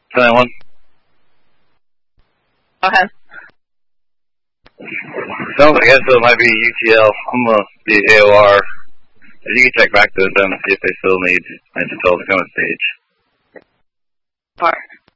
10-1. Go ahead. Sounds like it might be UTL. I'm going to be AOR. You can check back to them and see if they still need Intel to come on stage. Part.